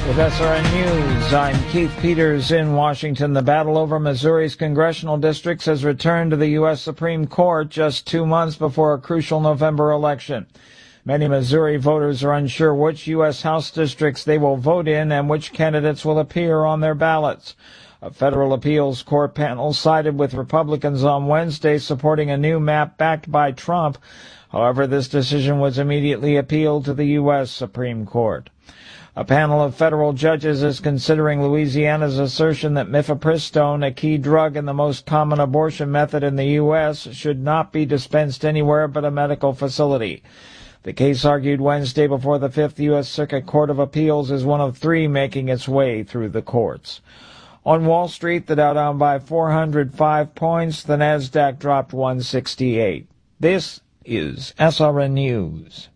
With SRN News, I'm Keith Peters in Washington. The battle over Missouri's congressional districts has returned to the U.S. Supreme Court just 2 months before a crucial November election. Many Missouri voters are unsure which U.S. House districts they will vote in and which candidates will appear on their ballots. A federal appeals court panel sided with Republicans on Wednesday, supporting a new map backed by Trump. However, this decision was immediately appealed to the U.S. Supreme Court. A panel of federal judges is considering Louisiana's assertion that mifepristone, a key drug and the most common abortion method in the U.S., should not be dispensed anywhere but a medical facility. The case, argued Wednesday before the Fifth U.S. Circuit Court of Appeals, is one of three making its way through the courts. On Wall Street, the Dow down by 405 points. The Nasdaq dropped 168. This is SRN News.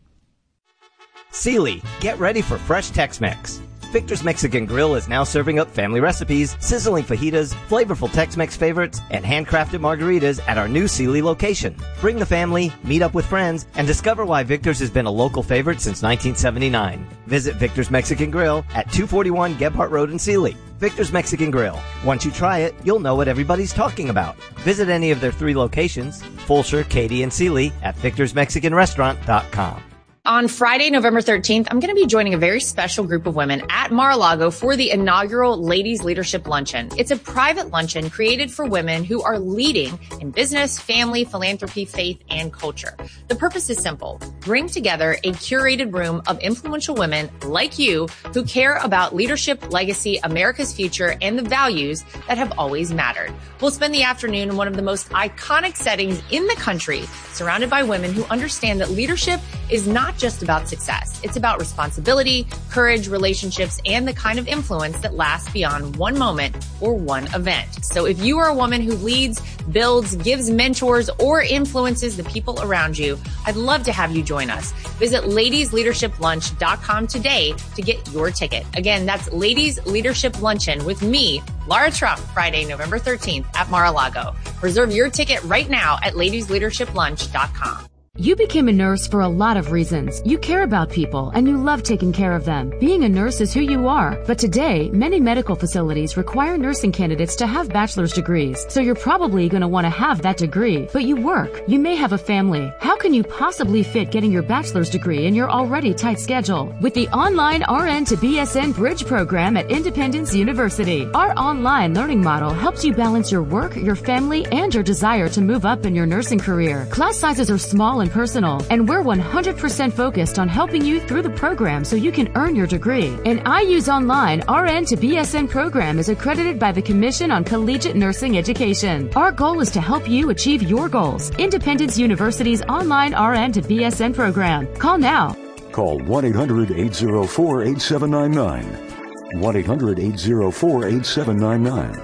Sealy, get ready for fresh Tex-Mex. Victor's Mexican Grill is now serving up family recipes, sizzling fajitas, flavorful Tex-Mex favorites, and handcrafted margaritas at our new Sealy location. Bring the family, meet up with friends, and discover why Victor's has been a local favorite since 1979. Visit Victor's Mexican Grill at 241 Gebhardt Road in Sealy. Victor's Mexican Grill. Once you try it, you'll know what everybody's talking about. Visit any of their 3 locations, Fulshear, Katy, and Sealy, at victorsmexicanrestaurant.com. On Friday, November 13th, I'm going to be joining a very special group of women at Mar-a-Lago for the inaugural Ladies Leadership Luncheon. It's a private luncheon created for women who are leading in business, family, philanthropy, faith, and culture. The purpose is simple. Bring together a curated room of influential women like you who care about leadership, legacy, America's future, and the values that have always mattered. We'll spend the afternoon in one of the most iconic settings in the country, surrounded by women who understand that leadership is not just about success. It's about responsibility, courage, relationships, and the kind of influence that lasts beyond one moment or one event. So if you are a woman who leads, builds, gives mentors, or influences the people around you, I'd love to have you join us. Visit ladiesleadershiplunch.com today to get your ticket. Again, that's Ladies Leadership Luncheon with me, Lara Trump, Friday, November 13th at Mar-a-Lago. Reserve your ticket right now at ladiesleadershiplunch.com. You became a nurse for a lot of reasons. You care about people and you love taking care of them. Being a nurse is who you are. But today, many medical facilities require nursing candidates to have bachelor's degrees. So you're probably going to want to have that degree. But you work. You may have a family. How can you possibly fit getting your bachelor's degree in your already tight schedule? With the online RN to BSN Bridge program at Independence University. Our online learning model helps you balance your work, your family, and your desire to move up in your nursing career. Class sizes are small and personal, and we're 100% focused on helping you through the program so you can earn your degree. An IU's online RN to BSN program is accredited by the Commission on Collegiate Nursing Education. Our goal is to help you achieve your goals. Independence University's online RN to BSN program. Call now. Call 1-800-804-8799. 1-800-804-8799.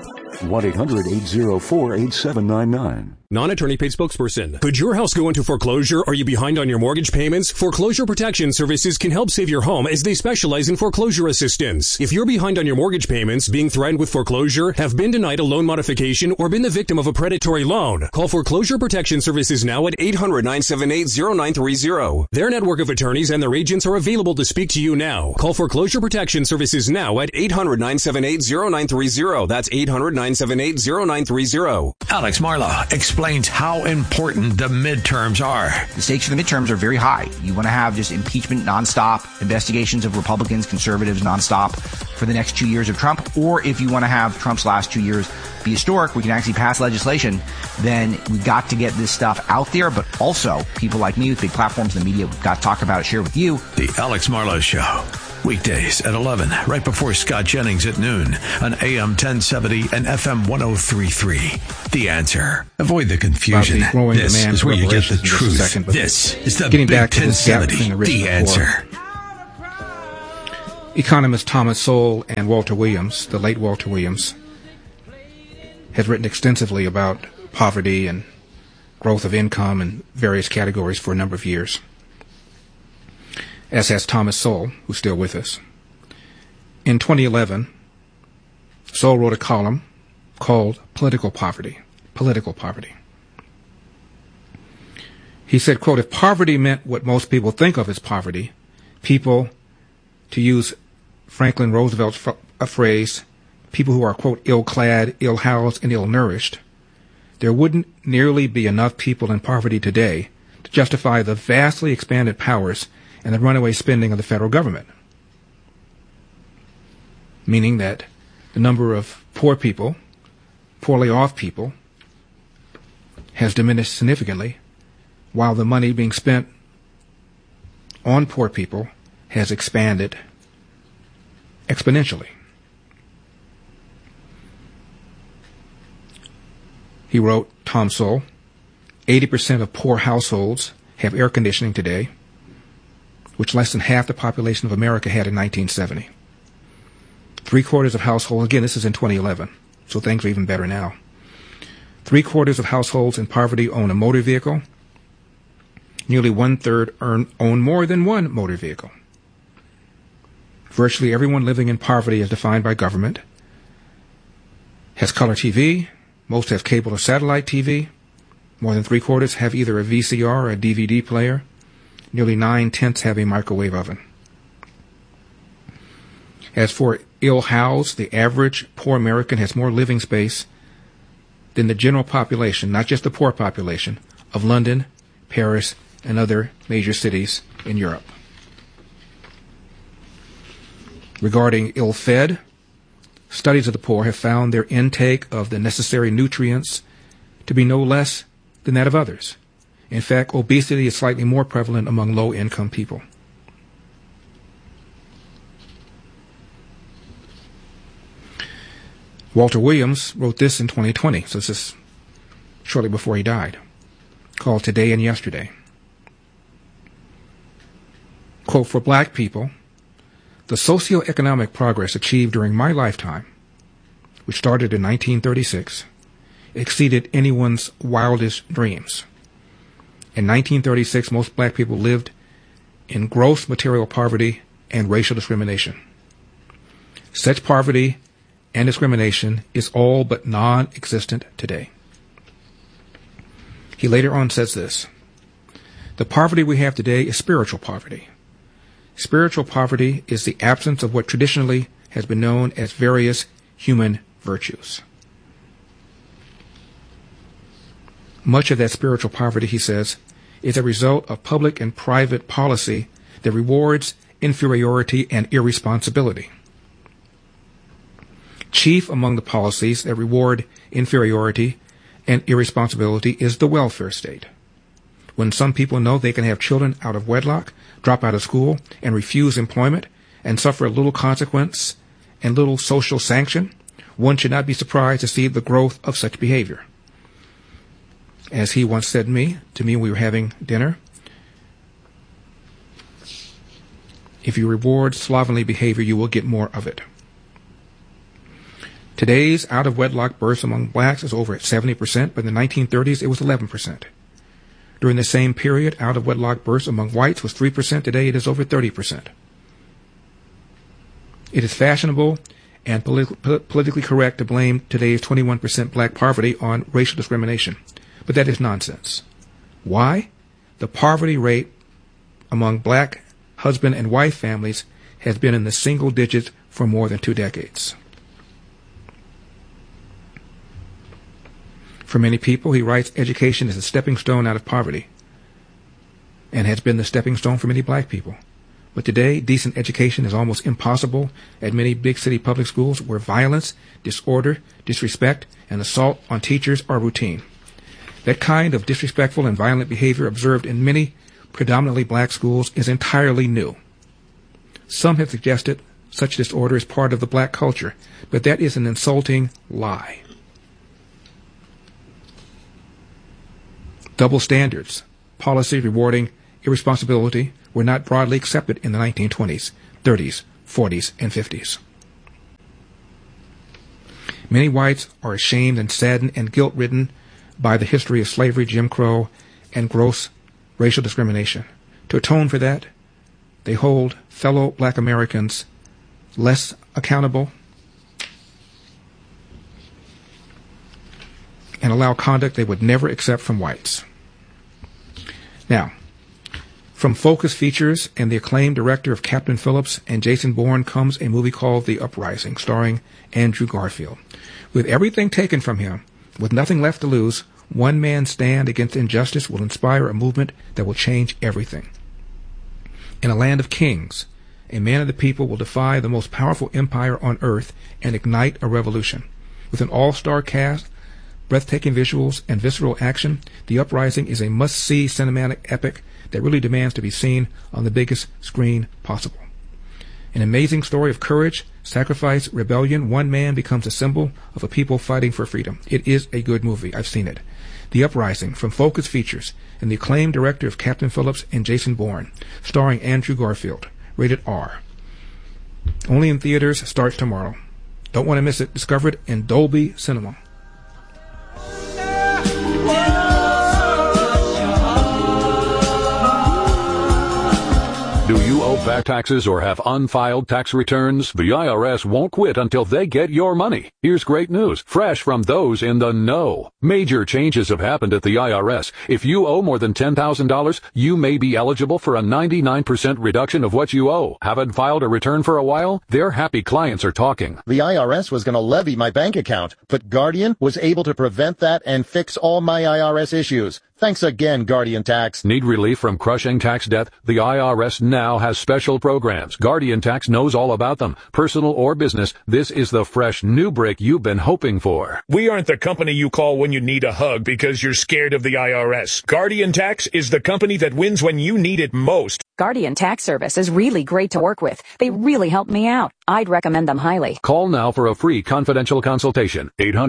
1-800-804-8799. Non-attorney paid spokesperson. Could your house go into foreclosure? Are you behind on your mortgage payments? Foreclosure Protection Services can help save your home as they specialize in foreclosure assistance. If you're behind on your mortgage payments, being threatened with foreclosure, have been denied a loan modification, or been the victim of a predatory loan, call Foreclosure Protection Services now at 800-978-0930. Their network of attorneys and their agents are available to speak to you now. Call Foreclosure Protection Services now at 800-978-0930. That's 800-978-0930. Alex Marla explains how important the midterms are. The stakes for the midterms are very high. You want to have just impeachment nonstop, investigations of Republicans, conservatives nonstop for the next 2 years of Trump. Or if you want to have Trump's last 2 years be historic, we can actually pass legislation, then we've got to get this stuff out there. But also, people like me with big platforms in the media, we've got to talk about it, share with you. The Alex Marla Show. Weekdays at 11, right before Scott Jennings at noon on AM 1070 and FM 1033. The Answer. Avoid the confusion. This is where you get the truth. This is the Big 1070. The Answer. Economist Thomas Sowell and Walter Williams, the late Walter Williams, has written extensively about poverty and growth of income in various categories for a number of years, as has Thomas Sowell, who's still with us. In 2011, Sowell wrote a column called Political Poverty. Political Poverty. He said, quote, if poverty meant what most people think of as poverty, people, to use Franklin Roosevelt's phrase, people who are, quote, ill-clad, ill-housed, and ill-nourished, there wouldn't nearly be enough people in poverty today to justify the vastly expanded powers and the runaway spending of the federal government. Meaning that the number of poor people, poorly off people, has diminished significantly, while the money being spent on poor people has expanded exponentially. He wrote, Tom Sowell, 80% of poor households have air conditioning today, which less than half the population of America had in 1970. 3/4 of households, again, this is in 2011, so things are even better now. 3/4 of households in poverty own a motor vehicle. Nearly 1/3 own more than one motor vehicle. Virtually everyone living in poverty as defined by government has color TV. Most have cable or satellite TV. More than 3/4 have either a VCR or a DVD player. Nearly 9/10 have a microwave oven. As for ill-housed, the average poor American has more living space than the general population, not just the poor population, of London, Paris, and other major cities in Europe. Regarding ill-fed, studies of the poor have found their intake of the necessary nutrients to be no less than that of others. In fact, obesity is slightly more prevalent among low-income people. Walter Williams wrote this in 2020, so this is shortly before he died, called Today and Yesterday. Quote, for black people, the socioeconomic progress achieved during my lifetime, which started in 1936, exceeded anyone's wildest dreams. In 1936, most black people lived in gross material poverty and racial discrimination. Such poverty and discrimination is all but non-existent today. He later on says this, the poverty we have today is spiritual poverty. Spiritual poverty is the absence of what traditionally has been known as various human virtues. Much of that spiritual poverty, he says, is a result of public and private policy that rewards inferiority and irresponsibility. Chief among the policies that reward inferiority and irresponsibility is the welfare state. When some people know they can have children out of wedlock, drop out of school, and refuse employment, and suffer little consequence and little social sanction, one should not be surprised to see the growth of such behavior. As he once said to me when we were having dinner, if you reward slovenly behavior, you will get more of it. Today's out-of-wedlock births among blacks is over at 70%, but in the 1930s it was 11%. During the same period, out-of-wedlock births among whites was 3%. Today it is over 30%. It is fashionable and politically correct to blame today's 21% black poverty on racial discrimination, but that is nonsense. Why? The poverty rate among black husband and wife families has been in the single digits for more than 2 decades. For many people, he writes, education is a stepping stone out of poverty and has been the stepping stone for many black people. But today, decent education is almost impossible at many big city public schools where violence, disorder, disrespect, and assault on teachers are routine. That kind of disrespectful and violent behavior observed in many predominantly black schools is entirely new. Some have suggested such disorder is part of the black culture, but that is an insulting lie. Double standards, policy rewarding irresponsibility, were not broadly accepted in the 1920s, 30s, 40s, and 50s. Many whites are ashamed and saddened and guilt-ridden by the history of slavery, Jim Crow, and gross racial discrimination. To atone for that, they hold fellow black Americans less accountable and allow conduct they would never accept from whites. Now, From Focus Features and the acclaimed director of Captain Phillips and Jason Bourne comes a movie called The Uprising, starring Andrew Garfield. With everything taken from him, with nothing left to lose, one man's stand against injustice will inspire a movement that will change everything. In a land of kings, a man of the people will defy the most powerful empire on earth and ignite a revolution. With an all-star cast, breathtaking visuals, and visceral action, The Uprising is a must-see cinematic epic that really demands to be seen on the biggest screen possible. An amazing story of courage, sacrifice, rebellion. One man becomes a symbol of a people fighting for freedom. It is a good movie. I've seen it. The Uprising, from Focus Features and the acclaimed director of Captain Phillips and Jason Bourne, starring Andrew Garfield. Rated R. Only in theaters. Starts tomorrow. Don't want to miss it. Discover it in Dolby Cinema. Do you owe back taxes or have unfiled tax returns? The IRS won't quit until they get your money. Here's great news, fresh from those in the know. Major changes have happened at the IRS. If you owe more than $10,000, you may be eligible for a 99% reduction of what you owe. Haven't filed a return for a while? Their happy clients are talking. The IRS was going to levy my bank account, but Guardian was able to prevent that and fix all my IRS issues. Thanks again, Guardian Tax. Need relief from crushing tax debt? The IRS now has special programs. Guardian Tax knows all about them. Personal or business, this is the fresh new break you've been hoping for. We aren't the company you call when you need a hug because you're scared of the IRS. Guardian Tax is the company that wins when you need it most. Guardian Tax Service is really great to work with. They really helped me out. I'd recommend them highly. Call now for a free confidential consultation.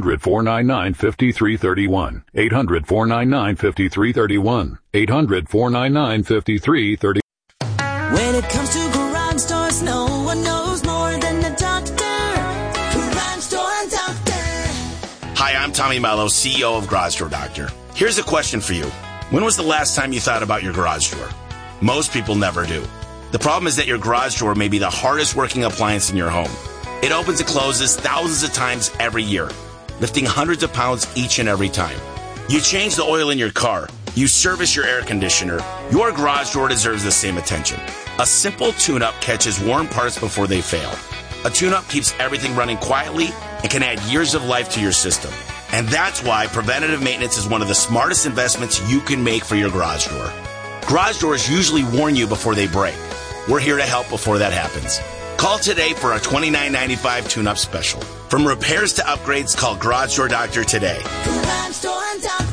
800-499-5331. 800-499-5331. 800-499-5331. When it comes to garage doors, no one knows more than the doctor. Garage Door Doctor. Hi, I'm Tommy Mello, CEO of Garage Door Doctor. Here's a question for you. When was the last time you thought about your garage door? Most people never do. The problem is that your garage door may be the hardest working appliance in your home. It opens and closes thousands of times every year, lifting hundreds of pounds each and every time. You change the oil in your car. You service your air conditioner. Your garage door deserves the same attention. A simple tune-up catches worn parts before they fail. A tune-up keeps everything running quietly and can add years of life to your system. And that's why preventative maintenance is one of the smartest investments you can make for your garage door. Garage doors usually warn you before they break. We're here to help before that happens. Call today for our $29.95 tune-up special. From repairs to upgrades, call Garage Door Doctor today. Garage Door Doctor.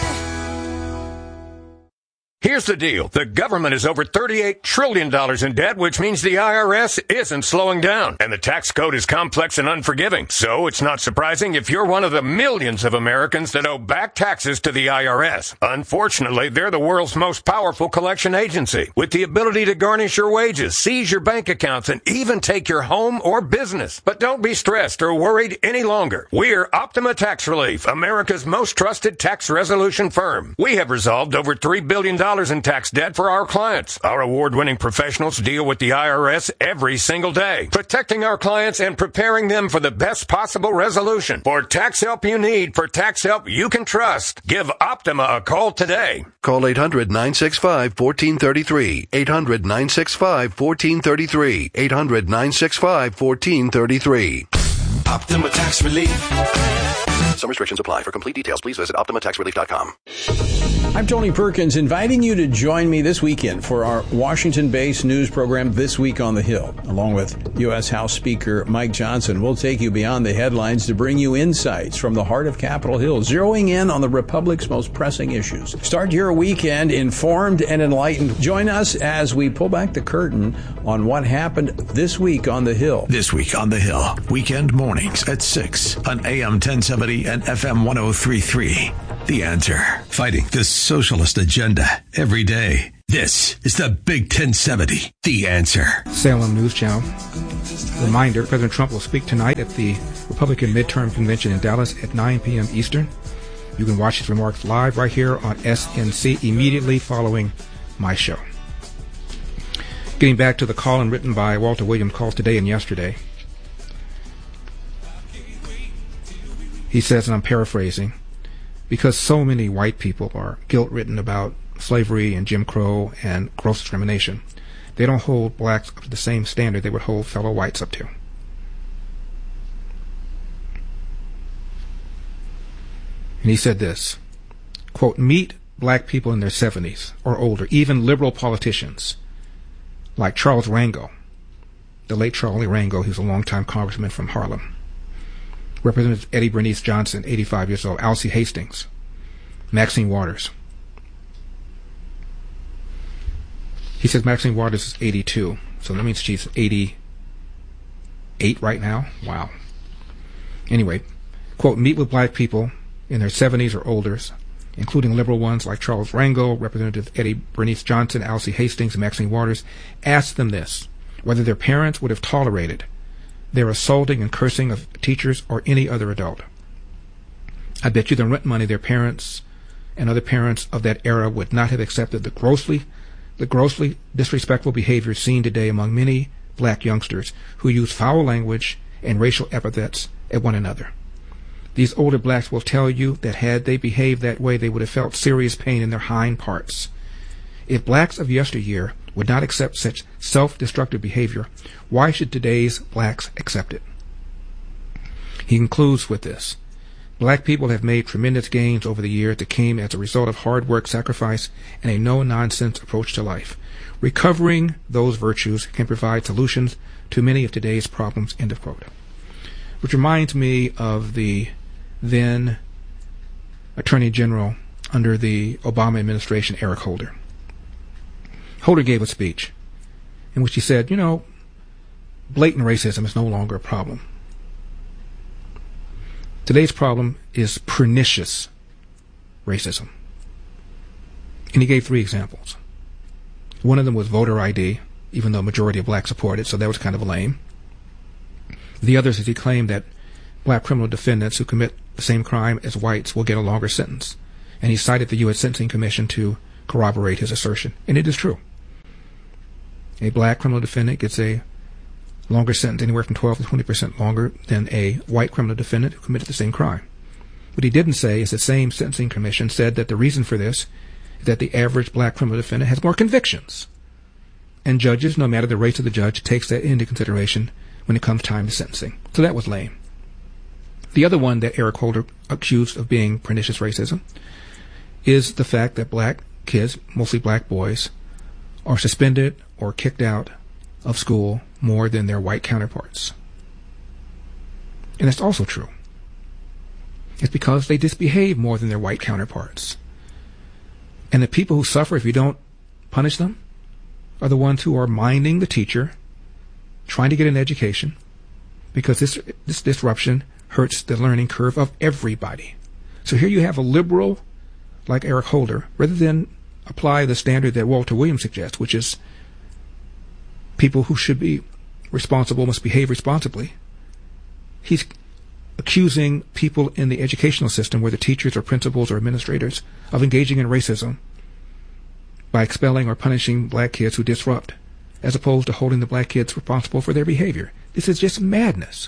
Here's the deal. The government is over $38 trillion in debt, which means the IRS isn't slowing down. And the tax code is complex and unforgiving. So it's not surprising if you're one of the millions of Americans that owe back taxes to the IRS. Unfortunately, they're the world's most powerful collection agency, with the ability to garnish your wages, seize your bank accounts, and even take your home or business. But don't be stressed or worried any longer. We're Optima Tax Relief, America's most trusted tax resolution firm. We have resolved over $3 billion in tax debt for our clients. Our award-winning professionals deal with the IRS every single day, protecting our clients and preparing them for the best possible resolution. For tax help you need, for tax help you can trust, give Optima a call today. Call 800-965-1433. 800-965-1433. 800-965-1433. Optima Tax Relief. Some restrictions apply. For complete details, please visit OptimaTaxRelief.com. I'm Tony Perkins, inviting you to join me this weekend for our Washington-based news program, This Week on the Hill. Along with U.S. House Speaker Mike Johnson, we'll take you beyond the headlines to bring you insights from the heart of Capitol Hill, zeroing in on the Republic's most pressing issues. Start your weekend informed and enlightened. Join us as we pull back the curtain on what happened this week on the Hill. This Week on the Hill, weekend mornings at 6 on AM 1070 and FM 1033. The Answer. Fighting the socialist agenda every day. This is the Big 1070. The Answer. Salem News Channel. Reminder, President Trump will speak tonight at the Republican Midterm Convention in Dallas at 9 p.m. Eastern. You can watch his remarks live right here on SNC immediately following my show. Getting back to the call-in written by Walter Williams, calls today and yesterday. He says, and I'm paraphrasing, because so many white people are guilt-ridden about slavery and Jim Crow and gross discrimination. They don't hold blacks up to the same standard they would hold fellow whites up to. And he said this, quote, meet black people in their 70s or older, even liberal politicians like Charles Rango, the late Charlie Rango, who's a longtime congressman from Harlem. Representative Eddie Bernice Johnson, 85 years old. Alcee Hastings. Maxine Waters. He says Maxine Waters is 82, so that means she's 88 right now. Wow. Anyway, quote, meet with black people in their 70s or older, including liberal ones like Charles Rango, Representative Eddie Bernice Johnson, Alcee Hastings, and Maxine Waters. Ask them this, whether their parents would have tolerated their assaulting and cursing of teachers or any other adult. I bet you the rent money their parents and other parents of that era would not have accepted the grossly disrespectful behavior seen today among many black youngsters who use foul language and racial epithets at one another. These older blacks will tell you that had they behaved that way, they would have felt serious pain in their hind parts. If blacks of yesteryear would not accept such self-destructive behavior, why should today's blacks accept it? He concludes with this. Black people have made tremendous gains over the years that came as a result of hard work, sacrifice, and a no-nonsense approach to life. Recovering those virtues can provide solutions to many of today's problems, end of quote. Which reminds me of the then Attorney General under the Obama administration, Eric Holder. Holder gave a speech in which he said, blatant racism is no longer a problem. Today's problem is pernicious racism. And he gave 3 examples. One of them was voter ID, even though a majority of blacks support it, so that was kind of lame. The others is he claimed that black criminal defendants who commit the same crime as whites will get a longer sentence. And he cited the U.S. Sentencing Commission to corroborate his assertion. And it is true. A black criminal defendant gets a longer sentence, anywhere from 12 to 20% longer than a white criminal defendant who committed the same crime. What he didn't say is the same Sentencing Commission said that the reason for this is that the average black criminal defendant has more convictions. And judges, no matter the race of the judge, takes that into consideration when it comes time to sentencing. So that was lame. The other one that Eric Holder accused of being pernicious racism is the fact that black kids, mostly black boys, are suspended or kicked out of school more than their white counterparts. And that's also true. It's because they misbehave more than their white counterparts. And the people who suffer if you don't punish them are the ones who are minding the teacher, trying to get an education, because this disruption hurts the learning curve of everybody. So here you have a liberal like Eric Holder, rather than apply the standard that Walter Williams suggests, which is people who should be responsible must behave responsibly. He's accusing people in the educational system, whether teachers or principals or administrators, of engaging in racism by expelling or punishing black kids who disrupt, as opposed to holding the black kids responsible for their behavior. This is just madness.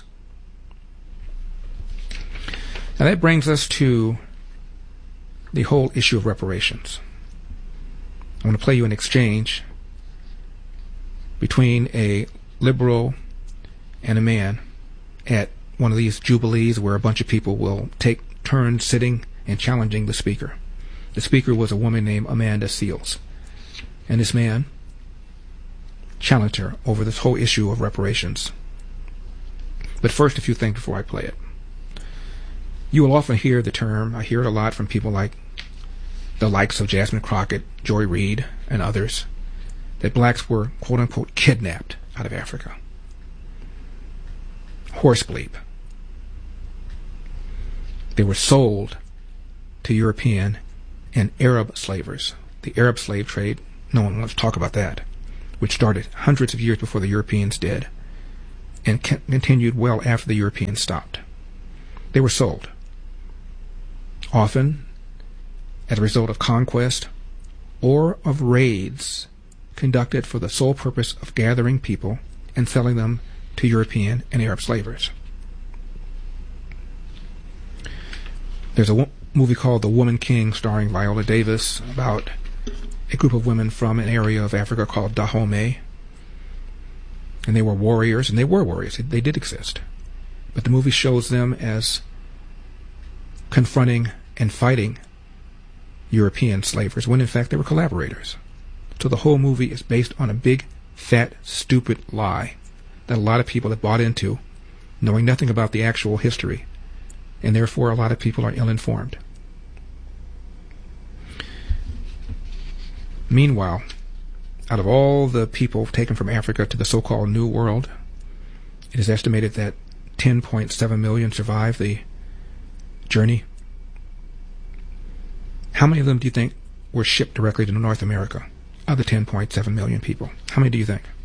Now that brings us to the whole issue of reparations. I want to play you an exchange between a liberal and a man at one of these jubilees where a bunch of people will take turns sitting and challenging the speaker. The speaker was a woman named Amanda Seales. And this man challenged her over this whole issue of reparations. But first, a few things before I play it. You will often hear the term, I hear it a lot from people like the likes of Jasmine Crockett, Joy Reid, and others, that blacks were, quote-unquote, kidnapped out of Africa. Horse bleep. They were sold to European and Arab slavers. The Arab slave trade, no one wants to talk about that, which started hundreds of years before the Europeans did and continued well after the Europeans stopped. They were sold, often as a result of conquest or of raids conducted for the sole purpose of gathering people and selling them to European and Arab slavers. There's a movie called The Woman King starring Viola Davis about a group of women from an area of Africa called Dahomey. And they were warriors, and they were warriors. They did exist. But the movie shows them as confronting and fighting European slavers, when in fact they were collaborators. So the whole movie is based on a big, fat, stupid lie that a lot of people have bought into, knowing nothing about the actual history, and therefore a lot of people are ill-informed. Meanwhile, out of all the people taken from Africa to the so-called New World, it is estimated that 10.7 million survived the journey. How many of them do you think were shipped directly to North America? Of the 10.7 million people, how many do you think?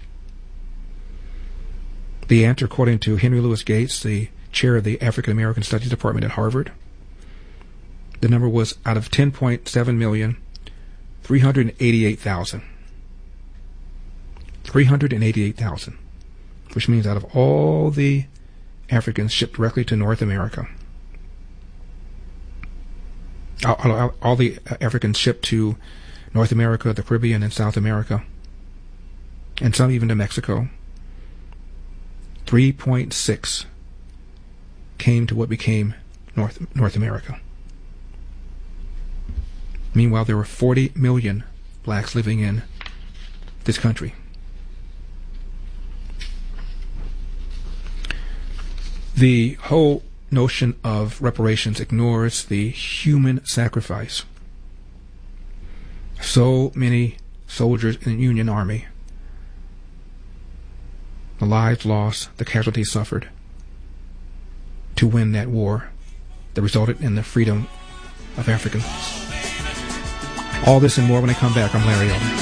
The answer, according to Henry Louis Gates, the chair of the African American Studies Department at Harvard, the number was, out of 10.7 million, 388,000. 388,000, which means out of all the Africans shipped directly to North America, all the Africans shipped to North America, the Caribbean, and South America, and some even to Mexico, 3.6 came to what became North America. Meanwhile, there were 40 million blacks living in this country. The whole notion of reparations ignores the human sacrifice. So many soldiers in the Union Army, the lives lost, the casualties suffered to win that war that resulted in the freedom of Africans. All this and more when I come back. I'm Larry Elder.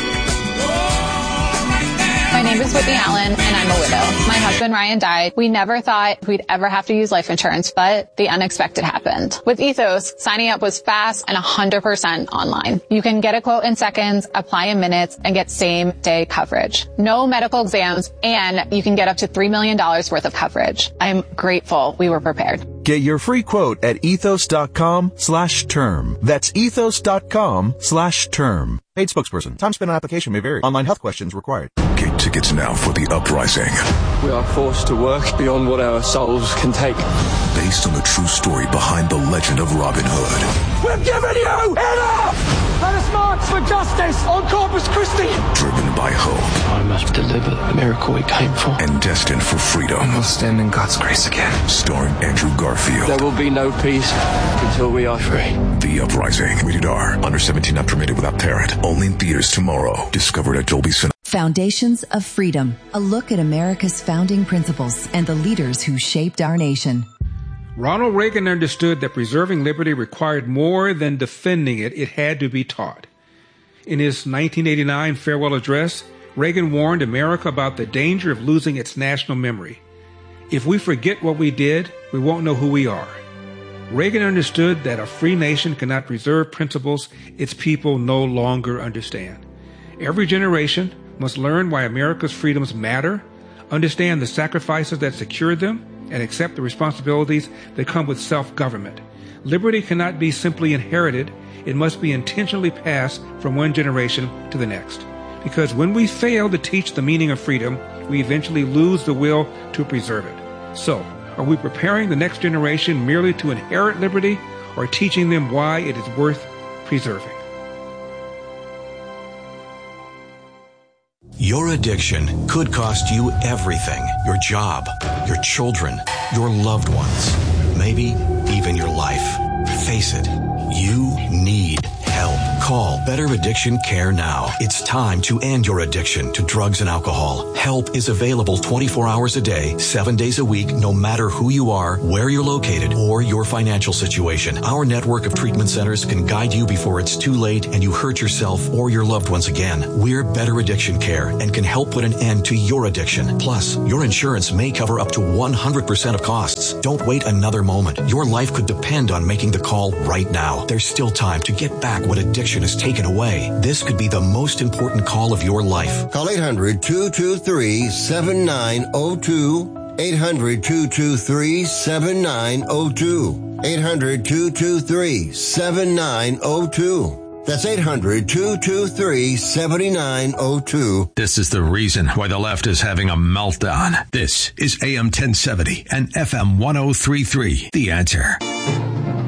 My name is Whitney Allen, and I'm a widow. My husband, Ryan, died. We never thought we'd ever have to use life insurance, but the unexpected happened. With Ethos, signing up was fast and 100% online. You can get a quote in seconds, apply in minutes, and get same-day coverage. No medical exams, and you can get up to $3 million worth of coverage. I'm grateful we were prepared. Get your free quote at ethos.com/term. That's ethos.com/term. Paid spokesperson. Time spent on application may vary. Online health questions required. Get tickets now for The Uprising. We are forced to work beyond what our souls can take. Based on the true story behind the legend of Robin Hood. We're giving you enough! Let us march for justice on Corpus Christi! Driven by hope. I must deliver the miracle we came for. And destined for freedom. We'll stand in God's grace again. Starring Andrew Garfield. There will be no peace until we are free. The Uprising. Rated R. Under 17, not permitted without parent. Only in theaters tomorrow. Discovered at Dolby Cinema. Foundations of Freedom. A look at America's founding principles and the leaders who shaped our nation. Ronald Reagan understood that preserving liberty required more than defending it. It had to be taught. In his 1989 farewell address, Reagan warned America about the danger of losing its national memory. If we forget what we did, we won't know who we are. Reagan understood that a free nation cannot preserve principles its people no longer understand. Every generation must learn why America's freedoms matter, understand the sacrifices that secured them, and accept the responsibilities that come with self-government. Liberty cannot be simply inherited. It must be intentionally passed from one generation to the next. Because when we fail to teach the meaning of freedom, we eventually lose the will to preserve it. So, are we preparing the next generation merely to inherit liberty, or teaching them why it is worth preserving? Your addiction could cost you everything. Your job, your children, your loved ones, maybe even your life. Face it, you need help. Call Better Addiction Care now. It's time to end your addiction to drugs and alcohol. Help is available 24 hours a day, 7 days a week, no matter who you are, where you're located, or your financial situation. Our network of treatment centers can guide you before it's too late and you hurt yourself or your loved ones again. We're Better Addiction Care and can help put an end to your addiction. Plus, your insurance may cover up to 100% of costs. Don't wait another moment. Your life could depend on making the call right now. There's still time to get back what addiction has taken away. This could be the most important call of your life. Call 800-223-7902. 800-223-7902. 800-223-7902. That's 800-223-7902. This is the reason why the left is having a meltdown. This is AM 1070 and FM 1033. The Answer.